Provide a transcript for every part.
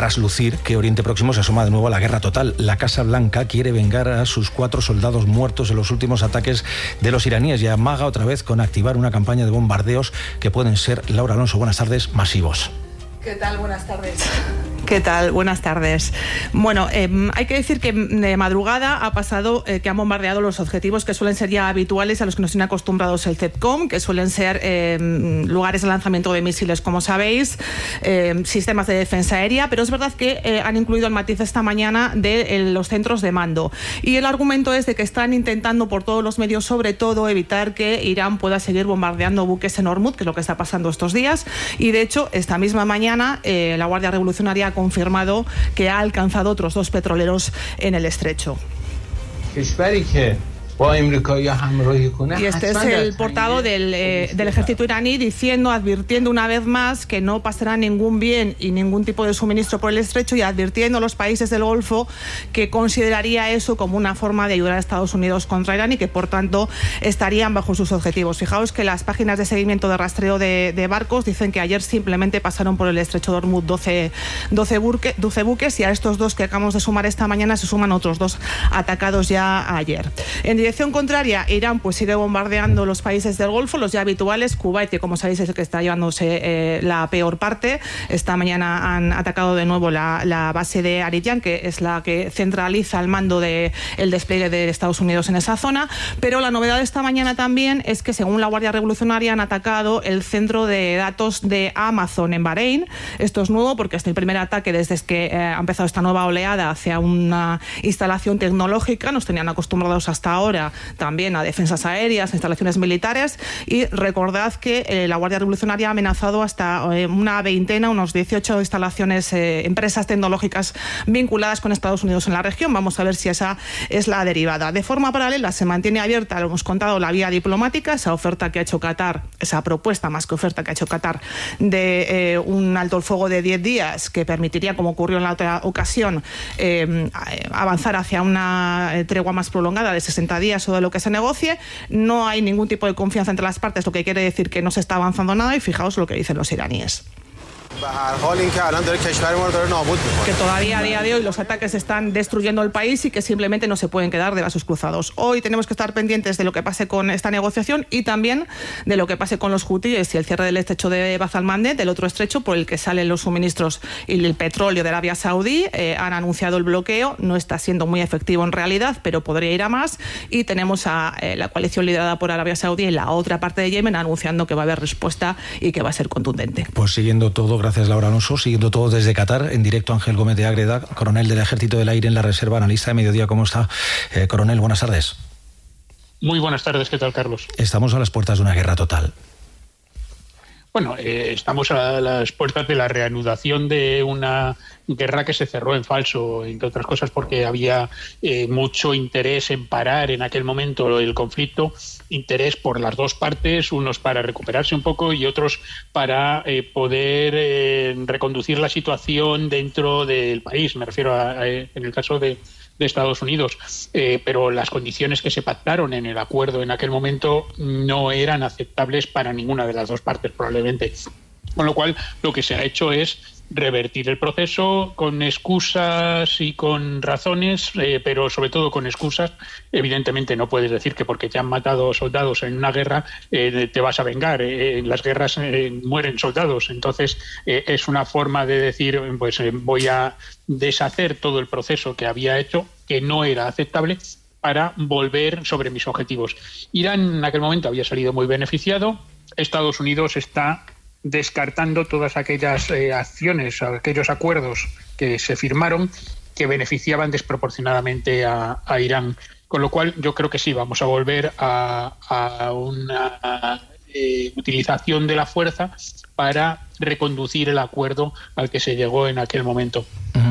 traslucir que Oriente Próximo se asoma de nuevo a la guerra total. La Casa Blanca quiere vengar a sus 4 soldados muertos en los últimos ataques de los iraníes y amaga otra vez con activar una campaña de bombardeos que pueden ser, Laura Alonso, buenas tardes, masivos. ¿Qué tal? Buenas tardes. ¿Qué tal? Buenas tardes. Bueno, hay que decir que de madrugada ha pasado que han bombardeado los objetivos que suelen ser ya habituales a los que nos tiene acostumbrados el CEPCOM, que suelen ser lugares de lanzamiento de misiles, como sabéis, sistemas de defensa aérea, pero es verdad que han incluido el matiz esta mañana de los centros de mando. Y el argumento es de que están intentando por todos los medios, sobre todo, evitar que Irán pueda seguir bombardeando buques en Hormuz, que es lo que está pasando estos días. Y de hecho, esta misma mañana la Guardia Revolucionaria ha confirmado que ha alcanzado otros 2 petroleros en el estrecho. Y este es el portavoz del ejército iraní advirtiendo una vez más que no pasará ningún bien y ningún tipo de suministro por el estrecho, y advirtiendo a los países del Golfo que consideraría eso como una forma de ayudar a Estados Unidos contra Irán y que por tanto estarían bajo sus objetivos. Fijaos que las páginas de seguimiento de rastreo de barcos dicen que ayer simplemente pasaron por el estrecho de Hormuz 12 buques, y a estos 2 que acabamos de sumar esta mañana se suman otros 2 atacados ya ayer. En dirección contraria, Irán pues sigue bombardeando los países del Golfo, los ya habituales. Kuwait, que como sabéis es el que está llevándose la peor parte. Esta mañana han atacado de nuevo la base de Ariyan, que es la que centraliza el mando del despliegue de Estados Unidos en esa zona. Pero la novedad de esta mañana también es que, según la Guardia Revolucionaria, han atacado el centro de datos de Amazon en Bahrein. Esto es nuevo porque es el primer ataque desde que ha empezado esta nueva oleada hacia una instalación tecnológica. Nos tenían acostumbrados hasta ahora también a defensas aéreas, instalaciones militares, y recordad que la Guardia Revolucionaria ha amenazado hasta una veintena, unos 18 instalaciones, empresas tecnológicas vinculadas con Estados Unidos en la región. Vamos a ver si esa es la derivada. De forma paralela se mantiene abierta, lo hemos contado, la vía diplomática, esa oferta que ha hecho Qatar, esa propuesta más que oferta que ha hecho Qatar de un alto el fuego de 10 días que permitiría, como ocurrió en la otra ocasión, avanzar hacia una tregua más prolongada de 60 días o de lo que se negocie. No hay ningún tipo de confianza entre las partes, lo que quiere decir que no se está avanzando nada, y fijaos lo que dicen los iraníes. Que todavía a día de hoy los ataques están destruyendo el país y que simplemente no se pueden quedar de brazos cruzados. Hoy tenemos que estar pendientes de lo que pase con esta negociación y también de lo que pase con los hutíes y el cierre del estrecho de Bab al-Mandeb, del otro estrecho por el que salen los suministros y el petróleo de Arabia Saudí. Han anunciado el bloqueo, no está siendo muy efectivo en realidad, pero podría ir a más, y tenemos a la coalición liderada por Arabia Saudí en la otra parte de Yemen anunciando que va a haber respuesta y que va a ser contundente. Pues siguiendo todo, gracias Laura Alonso, siguiendo todo desde Qatar, en directo Ángel Gómez de Ágreda, coronel del Ejército del Aire en la Reserva, analista de Mediodía. ¿Cómo está, coronel? Buenas tardes. Muy buenas tardes, ¿qué tal, Carlos? Estamos a las puertas de una guerra total. Bueno, estamos a las puertas de la reanudación de una guerra que se cerró en falso, entre otras cosas porque había mucho interés en parar en aquel momento el conflicto, interés por las dos partes, unos para recuperarse un poco y otros para poder reconducir la situación dentro del país. Me refiero en el caso de Estados Unidos, pero las condiciones que se pactaron en el acuerdo en aquel momento no eran aceptables para ninguna de las dos partes probablemente. Con lo cual, lo que se ha hecho es revertir el proceso con excusas y con razones, pero sobre todo con excusas. Evidentemente no puedes decir que porque te han matado soldados en una guerra te vas a vengar. En las guerras mueren soldados. Entonces es una forma de decir, pues voy a deshacer todo el proceso que había hecho, que no era aceptable, para volver sobre mis objetivos. Irán en aquel momento había salido muy beneficiado. Estados Unidos está descartando todas aquellas acciones, aquellos acuerdos que se firmaron que beneficiaban desproporcionadamente a Irán. Con lo cual yo creo que sí, vamos a volver a una utilización de la fuerza para reconducir el acuerdo al que se llegó en aquel momento.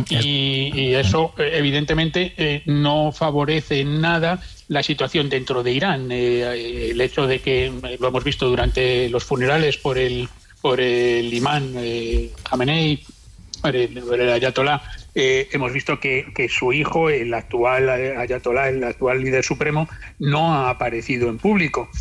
Y eso evidentemente no favorece en nada la situación dentro de Irán. El hecho de que, lo hemos visto durante los funerales por el imán Khamenei, el ayatolá, hemos visto que su hijo, el actual ayatolá, el actual líder supremo, no ha aparecido en público.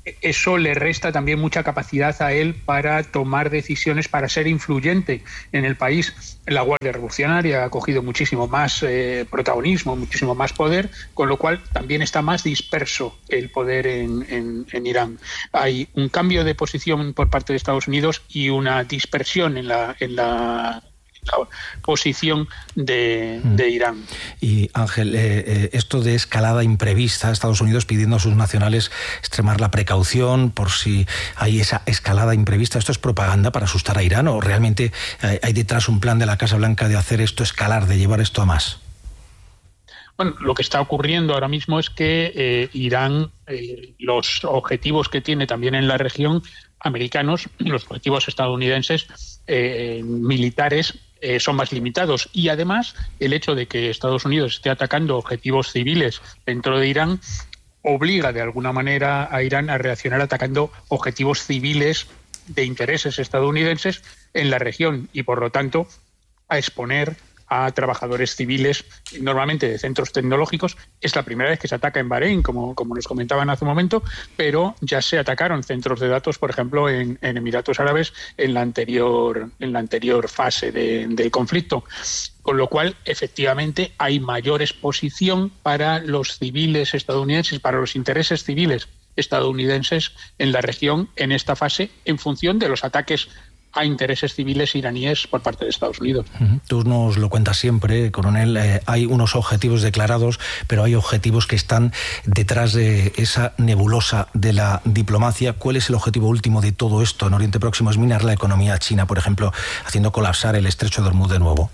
eso le resta también mucha capacidad a él para tomar decisiones, para ser influyente en el país. La Guardia Revolucionaria ha cogido muchísimo más protagonismo, muchísimo más poder, con lo cual también está más disperso el poder en Irán. Hay un cambio de posición por parte de Estados Unidos y una dispersión en la posición de Irán. Y Ángel, esto de escalada imprevista, Estados Unidos pidiendo a sus nacionales extremar la precaución por si hay esa escalada imprevista, ¿esto es propaganda para asustar a Irán o realmente hay detrás un plan de la Casa Blanca de hacer esto escalar, de llevar esto a más? Bueno, lo que está ocurriendo ahora mismo es que Irán, los objetivos que tiene también en la región, americanos, los objetivos estadounidenses militares, son más limitados. Y además, el hecho de que Estados Unidos esté atacando objetivos civiles dentro de Irán obliga de alguna manera a Irán a reaccionar atacando objetivos civiles de intereses estadounidenses en la región y, por lo tanto, a exponer a trabajadores civiles, normalmente de centros tecnológicos. Es la primera vez que se ataca en Bahrein, como nos comentaban hace un momento, pero ya se atacaron centros de datos, por ejemplo, en Emiratos Árabes en la anterior fase del conflicto. Con lo cual, efectivamente, hay mayor exposición para los civiles estadounidenses, para los intereses civiles estadounidenses en la región en esta fase, en función de los ataques a intereses civiles iraníes por parte de Estados Unidos. Tú nos lo cuentas siempre, coronel, hay unos objetivos declarados, pero hay objetivos que están detrás de esa nebulosa de la diplomacia. ¿Cuál es el objetivo último de todo esto en Oriente Próximo? ¿Es minar la economía china, por ejemplo, haciendo colapsar el estrecho de Hormuz de nuevo?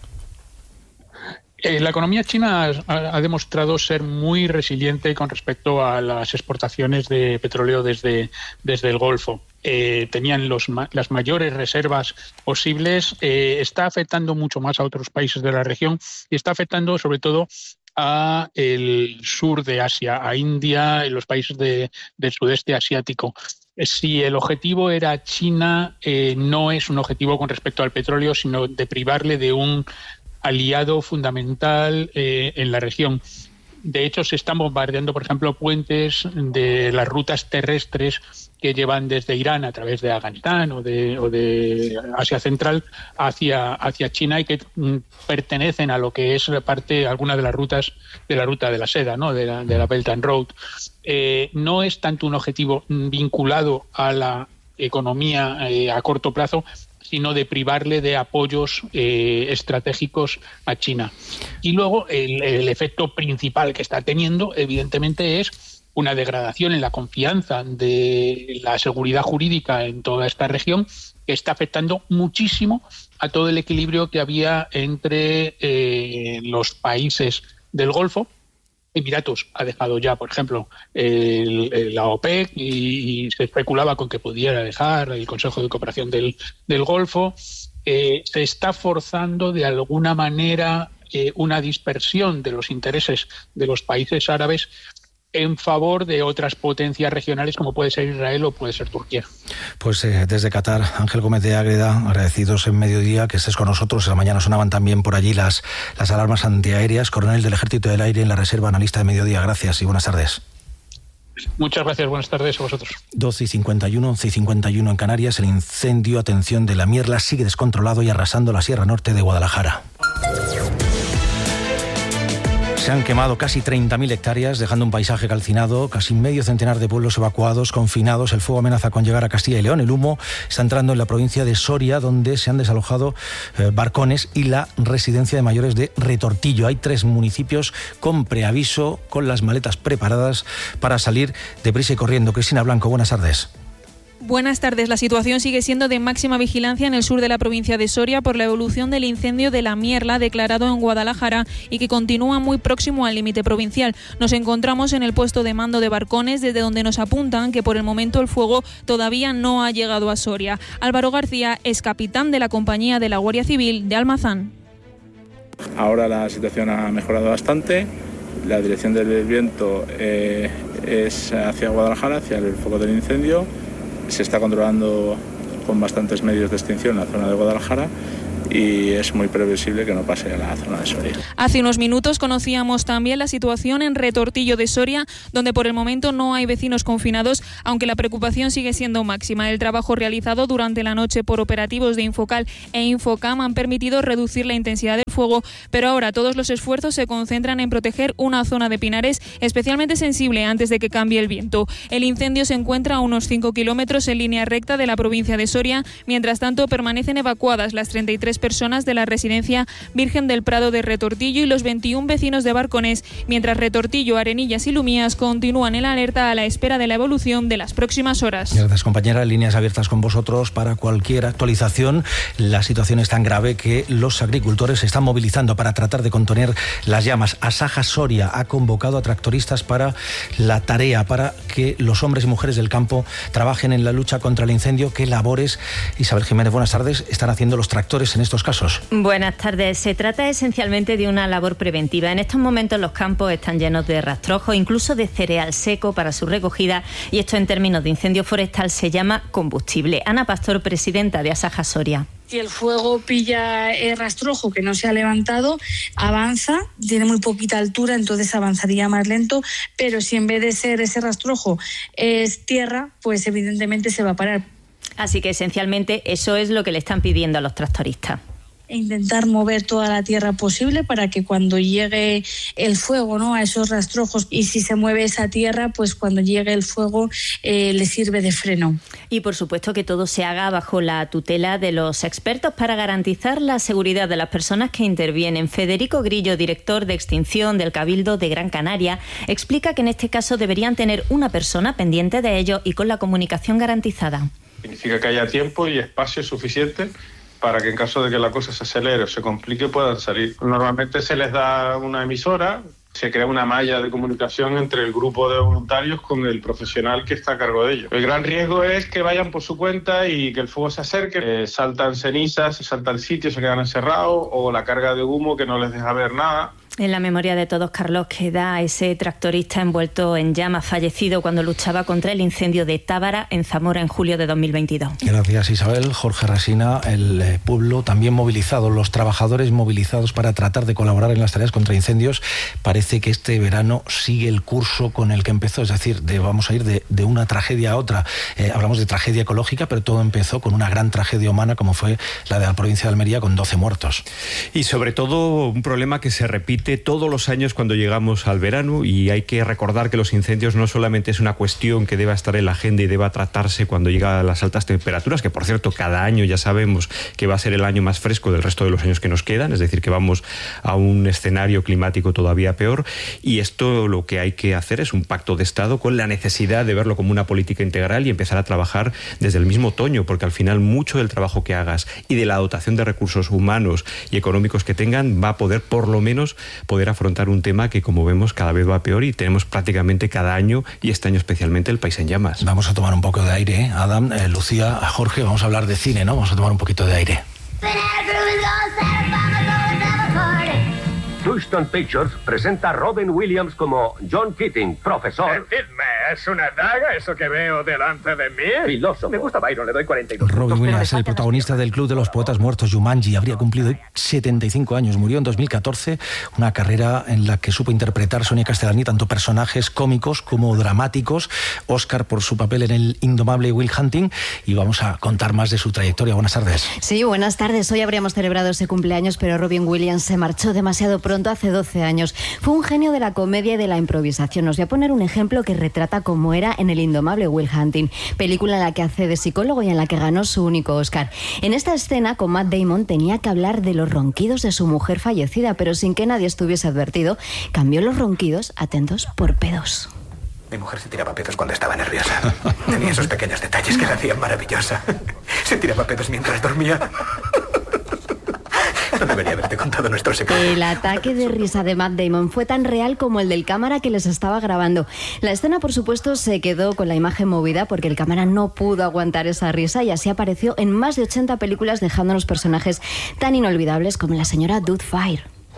La economía china ha demostrado ser muy resiliente con respecto a las exportaciones de petróleo desde el Golfo. Tenían las mayores reservas posibles. Está afectando mucho más a otros países de la región y está afectando sobre todo a el sur de Asia, a India y los países del sudeste asiático. Si el objetivo era China, no es un objetivo con respecto al petróleo, sino de privarle de un aliado fundamental en la región. De hecho, se están bombardeando, por ejemplo, puentes de las rutas terrestres que llevan desde Irán a través de Afganistán o de Asia Central hacia China y que pertenecen a lo que es alguna de las rutas de la ruta de la seda, ¿no? de la Belt and Road. No es tanto un objetivo vinculado a la economía a corto plazo, sino de privarle de apoyos estratégicos a China. Y luego el efecto principal que está teniendo, evidentemente, es una degradación en la confianza de la seguridad jurídica en toda esta región, que está afectando muchísimo a todo el equilibrio que había entre los países del Golfo. Emiratos ha dejado ya, por ejemplo, la OPEC y se especulaba con que pudiera dejar el Consejo de Cooperación del Golfo. Se está forzando de alguna manera una dispersión de los intereses de los países árabes en favor de otras potencias regionales como puede ser Israel o puede ser Turquía. Pues desde Qatar, Ángel Gómez de Ágreda, agradecidos en Mediodía que estés con nosotros. Esta mañana sonaban también por allí las alarmas antiaéreas. Coronel del Ejército del Aire en la Reserva, analista de Mediodía. Gracias y buenas tardes. Muchas gracias, buenas tardes a vosotros. 12:51, 11:51 en Canarias. El incendio, atención, de la Mierla sigue descontrolado y arrasando la Sierra Norte de Guadalajara. Se han quemado casi 30.000 hectáreas, dejando un paisaje calcinado, casi medio centenar de pueblos evacuados, confinados. El fuego amenaza con llegar a Castilla y León. El humo está entrando en la provincia de Soria, donde se han desalojado barcones y la residencia de mayores de Retortillo. Hay 3 municipios con preaviso, con las maletas preparadas para salir deprisa y corriendo. Cristina Blanco, buenas tardes. Buenas tardes. La situación sigue siendo de máxima vigilancia en el sur de la provincia de Soria por la evolución del incendio de la Mierla declarado en Guadalajara y que continúa muy próximo al límite provincial. Nos encontramos en el puesto de mando de barcones, desde donde nos apuntan que por el momento el fuego todavía no ha llegado a Soria. Álvaro García es capitán de la compañía de la Guardia Civil de Almazán. Ahora la situación ha mejorado bastante. La dirección del viento es hacia Guadalajara, hacia el foco del incendio. Se está controlando con bastantes medios de extinción la zona de Guadalajara y es muy previsible que no pase a la zona de Soria. Hace unos minutos conocíamos también la situación en Retortillo de Soria, donde por el momento no hay vecinos confinados, aunque la preocupación sigue siendo máxima. El trabajo realizado durante la noche por operativos de Infocal e Infocam han permitido reducir la intensidad del fuego, pero ahora todos los esfuerzos se concentran en proteger una zona de pinares especialmente sensible antes de que cambie el viento. El incendio se encuentra a unos 5 kilómetros en línea recta de la provincia de Soria. Mientras tanto, permanecen evacuadas las 33 personas de la residencia Virgen del Prado de Retortillo y los 21 vecinos de Barconés, mientras Retortillo, Arenillas y Lumías continúan en alerta a la espera de la evolución de las próximas horas. Gracias, compañera. Líneas abiertas con vosotros para cualquier actualización. La situación es tan grave que los agricultores se están movilizando para tratar de contener las llamas. Asaja Soria ha convocado a tractoristas para la tarea, para que los hombres y mujeres del campo trabajen en la lucha contra el incendio. ¿Qué labores, Isabel Jiménez, buenas tardes, están haciendo los tractores en estos casos? Buenas tardes. Se trata esencialmente de una labor preventiva. En estos momentos los campos están llenos de rastrojos, incluso de cereal seco para su recogida, y esto en términos de incendio forestal se llama combustible. Ana Pastor, presidenta de Asaja Soria. Si el fuego pilla el rastrojo que no se ha levantado, avanza, tiene muy poquita altura, entonces avanzaría más lento, pero si en vez de ser ese rastrojo es tierra, pues evidentemente se va a parar. Así que esencialmente eso es lo que le están pidiendo a los tractoristas. E intentar mover toda la tierra posible para que cuando llegue el fuego, ¿no?, a esos rastrojos, y si se mueve esa tierra, pues cuando llegue el fuego le sirve de freno. Y por supuesto que todo se haga bajo la tutela de los expertos para garantizar la seguridad de las personas que intervienen. Federico Grillo, director de extinción del Cabildo de Gran Canaria, explica que en este caso deberían tener una persona pendiente de ello y con la comunicación garantizada. Significa que haya tiempo y espacio suficiente para que en caso de que la cosa se acelere o se complique puedan salir. Normalmente se les da una emisora, se crea una malla de comunicación entre el grupo de voluntarios con el profesional que está a cargo de ellos. El gran riesgo es que vayan por su cuenta y que el fuego se acerque, saltan cenizas, se saltan sitios, se quedan encerrados, o la carga de humo que no les deja ver nada. En la memoria de todos, Carlos, queda ese tractorista envuelto en llamas, fallecido cuando luchaba contra el incendio de Tábara en Zamora en julio de 2022. Gracias, Isabel. Jorge Resina, el pueblo también movilizado, los trabajadores movilizados para tratar de colaborar en las tareas contra incendios. Parece que este verano sigue el curso con el que empezó, es decir, vamos a ir de una tragedia a otra. Hablamos de tragedia ecológica, pero todo empezó con una gran tragedia humana como fue la de la provincia de Almería, con 12 muertos. Y sobre todo un problema que se repite todos los años cuando llegamos al verano, y hay que recordar que los incendios no solamente es una cuestión que deba estar en la agenda y deba tratarse cuando llega a las altas temperaturas, que por cierto cada año ya sabemos que va a ser el año más fresco del resto de los años que nos quedan, es decir, que vamos a un escenario climático todavía peor, y esto lo que hay que hacer es un pacto de Estado con la necesidad de verlo como una política integral y empezar a trabajar desde el mismo otoño, porque al final mucho del trabajo que hagas y de la dotación de recursos humanos y económicos que tengan va a poder por lo menos poder afrontar un tema que, como vemos, cada vez va peor, y tenemos prácticamente cada año, y este año especialmente, el país en llamas. Vamos a tomar un poco de aire, Adam, Lucía, Jorge, vamos a hablar de cine, ¿no? Vamos a tomar un poquito de aire. Houston Pictures presenta a Robin Williams como John Keating, profesor. Decidme, ¿es una daga eso que veo delante de mí? Filósofo. Me gusta Byron, le doy 42. Robin Williams es el protagonista del Club de los Poetas Muertos, Jumanji. Habría cumplido 75 años. Murió en 2014. Una carrera en la que supo interpretar Sonia Castellani tanto personajes cómicos como dramáticos. Oscar por su papel en el indomable Will Hunting. Y vamos a contar más de su trayectoria. Buenas tardes. Sí, buenas tardes. Hoy habríamos celebrado ese cumpleaños, pero Robin Williams se marchó demasiado pronto, hace 12 años. Fue un genio de la comedia y de la improvisación. Os voy a poner un ejemplo que retrata cómo era en el indomable Will Hunting, película en la que hace de psicólogo y en la que ganó su único Oscar. En esta escena, con Matt Damon, tenía que hablar de los ronquidos de su mujer fallecida, pero sin que nadie estuviese advertido, cambió los ronquidos, atentos, por pedos. Mi mujer se tiraba pedos cuando estaba nerviosa. Tenía esos pequeños detalles que la hacían maravillosa. Se tiraba pedos mientras dormía. No debería haberte contado nuestro secreto. El ataque de risa de Matt Damon fue tan real como el del cámara que les estaba grabando. La escena, por supuesto, se quedó con la imagen movida porque el cámara no pudo aguantar esa risa, y así apareció en más de 80 películas, dejándonos personajes tan inolvidables como la señora Doubtfire.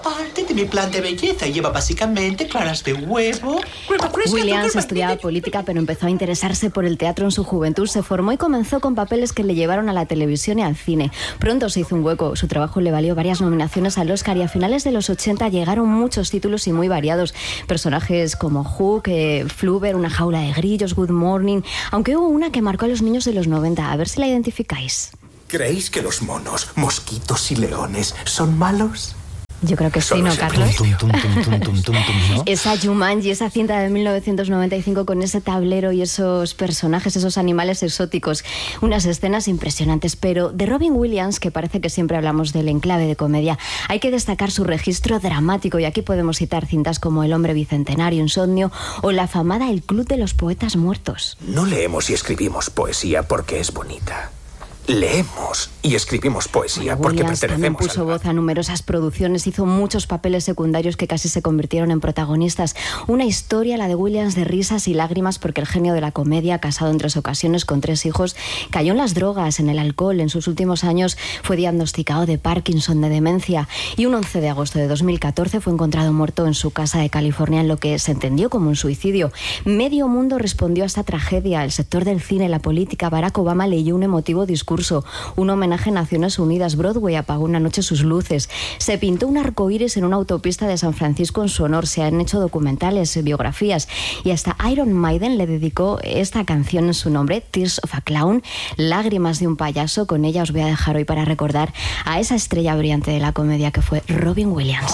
de mi plan de belleza. Lleva básicamente claras de huevo. Williams estudiaba política, pero empezó a interesarse por el teatro en su juventud. Se formó y comenzó con papeles que le llevaron a la televisión y al cine. Pronto se hizo un hueco. Su trabajo le valió varias nominaciones al Oscar y a finales de los 80 llegaron muchos títulos y muy variados. Personajes como Hook, Flubber, Una jaula de grillos, Good Morning, aunque hubo una que marcó a los niños de los 90. A ver si la identificáis. ¿Creéis que los monos, mosquitos y leones son malos? Yo creo que sí, ¿no, Carlos? ¿No? Esa Jumanji, esa cinta de 1995 con ese tablero y esos personajes, esos animales exóticos, unas escenas impresionantes. Pero de Robin Williams, que parece que siempre hablamos del enclave de comedia, hay que destacar su registro dramático, y aquí podemos citar cintas como El hombre bicentenario, Insomnio o la afamada El club de los poetas muertos. No leemos y escribimos poesía porque es bonita. Leemos y escribimos poesía porque Williams también pertenecemos puso voz a numerosas producciones, hizo muchos papeles secundarios que casi se convirtieron en protagonistas. Una historia, la de Williams, de risas y lágrimas, porque el genio de la comedia, casado en 3 ocasiones con 3 hijos, cayó en las drogas, en el alcohol. En sus últimos años fue diagnosticado de Parkinson, de demencia, y un 11 de agosto de 2014 fue encontrado muerto en su casa de California, en lo que se entendió como un suicidio. Medio mundo respondió a esta tragedia. El sector del cine, la política. Barack Obama leyó un emotivo discurso, un homenaje a Naciones Unidas. Broadway apagó una noche sus luces. Se pintó un arcoíris en una autopista de San Francisco en su honor. Se han hecho documentales, biografías, y hasta Iron Maiden le dedicó esta canción en su nombre, Tears of a Clown, lágrimas de un payaso. Con ella os voy a dejar hoy para recordar a esa estrella brillante de la comedia que fue Robin Williams.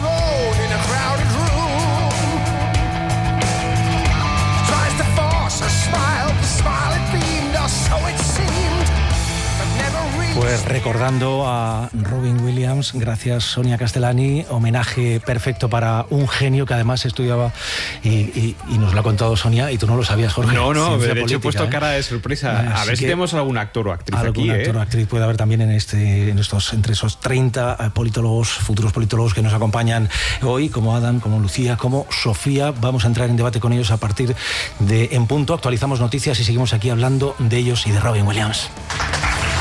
Pues recordando a Robin Williams, gracias Sonia Castellani, homenaje perfecto para un genio que además estudiaba y nos lo ha contado Sonia, y tú no lo sabías, Jorge. No, Ciencia de hecho política, he puesto cara de sorpresa. A ver si tenemos algún actor o actriz aquí. Algún actor o actriz puede haber también entre esos 30 politólogos, futuros politólogos que nos acompañan hoy, como Adam, como Lucía, como Sofía. Vamos a entrar en debate con ellos a partir de En Punto. Actualizamos noticias y seguimos aquí hablando de ellos y de Robin Williams.